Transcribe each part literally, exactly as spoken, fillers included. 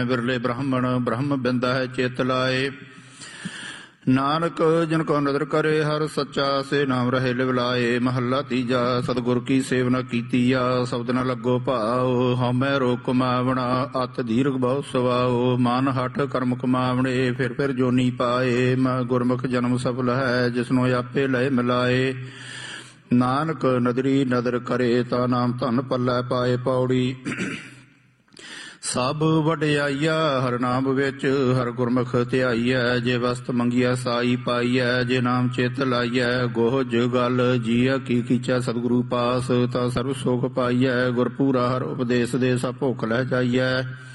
बिरले ब्राह्मण ब्रह्म बिंदा है चेत लाए। नानक जिनको नदर करे हर सच्चा से नाम रहे लिवलाए। महला तीजा सतगुर की सेवना कीतिया शब्द न लगो भाओ। हमै रोग कमावना अत दीर्घ बहु सवाओ। मन हठ कर्म कमावने फिर फिर जोनी पाए। मैं गुरमुख जन्म सफल है जिसनो आपे लय मिलाए। नानक नदरी नदर करे ता नाम धन पल्लै पाए। पौड़ी ਸਭ ਵਡਿਆਈਆ ਹਰ ਨਾਮ ਵਿੱਚ ਹਰ ਗੁਰਮੁਖ ਧਿਆਈਐ। ਜੇ ਵਸਤ ਮੰਗੀਐ ਸਾਈ ਪਾਈਐ ਜੇ ਨਾਮ ਚਿਤ ਲਾਈਐ। ਗੋਜ ਗਲ ਜੀਅ ਕੀ ਕੀਚੈ ਸਤਿਗੁਰੂ ਪਾਸ ਤਾਂ ਸਰਬ ਸੁਖ ਪਾਈਐ। ਗੁਰਪੂਰਾ ਹਰ ਉਪਦੇਸ਼ ਦੇ ਸਭ ਭੁੱਖ ਲੈ ਜਾਈਐ।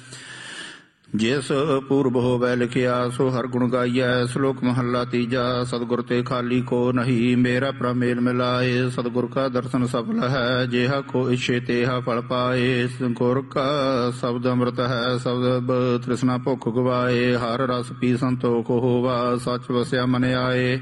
ਜਿਸ ਪੂਰਬ ਹੋਵੈ ਲਿਖਿਆ ਸੋ ਹਰ ਗੁਣ ਗਾਈਐ। ਸ਼ਲੋਕ ਮਹੱਲਾ ਤੀਜਾ ਸਤਿਗੁਰ ਤੇ ਖਾਲੀ ਕੋ ਨਹੀਂ ਮੇਰਾ ਪ੍ਰਮੇਲ ਮਿਲਾਏ। ਸਤਿਗੁਰ ਕਾ ਦਰਸ਼ਨ ਸਫਲ ਹੈ ਜਿਹਾ ਕੋ ਇਛੇ ਤੇਹਾ ਫਲ ਪਾਏ। ਗੁਰ ਕਾ ਸ਼ਬਦ ਅੰਮ੍ਰਿਤ ਹੈ ਸਬਦ ਤ੍ਰਿਸ਼ਨਾ ਭੁੱਖ ਗਵਾਏ। ਹਰ ਰਸ ਪੀ ਸੰਤੋਖ ਹੋਵਾ ਸੱਚ ਵਸਿਆ ਮਨ ਆਏ।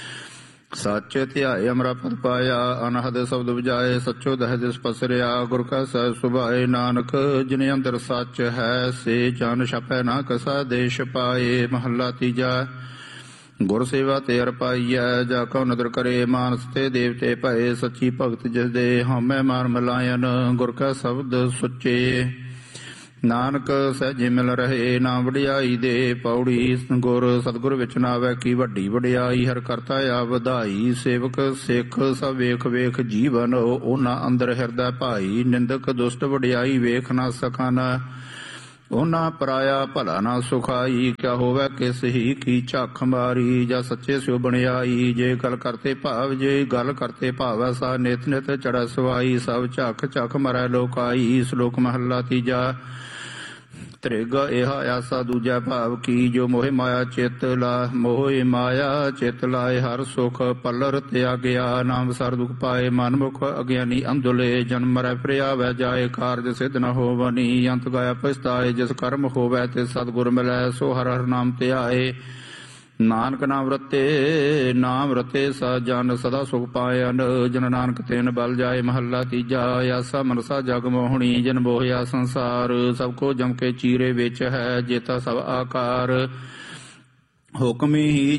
ਸੱਚ ਧਿਆਏ ਅਮਰਾ ਪਦ ਪਾਇਆ ਅਨਹਦ ਸ਼ਬਦ ਵਜਾਏ। ਸੱਚੋ ਦਹਿ ਦਿਸ ਪਸਰਿਆ ਗੁਰ ਕਾ ਸਹਿ ਸੁਭਾਏ। ਨਾਨਕ ਜਿਨ ਅੰਦਰ ਸੱਚ ਹੈ ਸੇ ਜਨ ਛਪੈ ਨਾ ਕਸਾ ਦੇਸ਼ ਪਾਏ। ਮਹੱਲਾ ਤੀਜਾ ਗੁਰ ਸੇਵਾ ਤੇ ਅਰ ਪਾਈਐ ਜਾ ਕਉ ਨਦਰ ਕਰੇ। ਮਾਨਸ ਤੇ ਦੇਵਤੇ ਭਏ ਸੱਚੀ ਭਗਤ ਜਿਸ ਦੇ ਹਉਮੈ ਮਾਰ ਮਿਲਾਇਨ। ਗੁਰ ਕਾ ਸ਼ਬਦ ਸੁੱਚੇ ਨਾਨਕ ਸਹਿਜੇ ਮਿਲ ਰਹੇ ਨਾ ਵਡਿਆਈ ਦੇ। ਪੌੜੀ ਗੁਰ ਸਤਿਗੁਰ ਵਿੱਚ ਨਾਵੈ ਕੀ ਵੱਡੀ ਵਡਿਆਈ। ਹਰ ਕਰਤਾ ਆ ਵਧਾਈ ਸੇਵਕ ਸਿੱਖ ਸਭ ਵੇਖ ਵੇਖ ਜੀਵਨ ਉਹਨਾਂ ਅੰਦਰ ਹਿਰਦਾ ਭਾਈ। ਨਿੰਦਕ ਦੁਸ਼ਟ ਵਡਿਆਈ ਵੇਖ ਨਾ ਸਕਨ ਉਹਨਾਂ ਪਰਾਇਆ ਭਲਾ ਨਾ ਸੁਖਾਈ। ਕਿਆ ਹੋਵੇ ਕਿਸ ਹੀ ਕੀ ਝੱਖ ਮਾਰੀ ਜਾਂ ਸੱਚੇ ਸਿਓ ਬਣਿਆਈ। ਜੇ ਗੱਲ ਕਰਤੇ ਭਾਵ ਜੇ ਗੱਲ ਕਰਤੇ ਭਾਵੈ ਸਾ ਨਿਤ ਨਿਤ ਚੜ੍ਹੈ ਸਵਾਈ। ਸਭ ਝੱਖ ਝੱਖ ਮਰੈ ਲੋਕਾਈ। ਸ਼ਲੋਕ ਮਹੱਲਾ ਤੀਜਾ ਤ੍ਰਿਗ ਇਹ ਆਸਾ ਦੂਜਾ ਭਾਵ ਕੀ ਜੋ ਮੋਹਿ ਮਾਇਆ ਚਿਤ ਲਾ ਮੋਹਿ ਮਾਇਆ ਚਿਤ ਲਾਏ। ਹਰ ਸੁਖ ਪਲਰ ਤਿਆਗਿਆ ਨਾਮ ਸਰ ਦੁਖ ਪਾਏ। ਮਨਮੁਖ ਅਗਿਆਨੀ ਅੰਧੁਲੇ ਜਨਮ ਮਰੈ ਫਿਰ ਆਵੈ ਜਾਏ। ਕਾਰਜ ਸਿੱਧ ਨ ਹੋਵਨੀ ਅੰਤ ਗਾਇਆ ਪਛਤਾਏ। ਜਿਸ ਕਰਮ ਹੋਵੈ ਤੇ ਸਤਿਗੁਰ ਮਿਲੈ ਸੋ ਹਰ ਹਰ ਨਾਮ ਧਿਆਏ। ਨਾਨਕ ਨਾਮ ਰਤੇ ਨਾਮ ਰਤੇ ਸ ਜਨ ਸਦਾ ਸੁਖ ਪਾਇਨ। ਜਨ ਨਾਨਕ ਤੈਨ ਬਲ ਜਾਏ। ਮਹੱਲਾ ਤੀਜਾ ਆਸਾ ਮਨਸਾ ਜਗ ਮੋਹਣੀ ਜਨ ਮੋਹਿਆ ਸੰਸਾਰ। ਸਭ ਕੋ ਜਮ ਕੇ ਚੀਰੇ ਵਿੱਚ ਹੈ ਜੇਤਾ ਸਭ ਆਕਾਰ। ਹੁਕਮ ਹੀ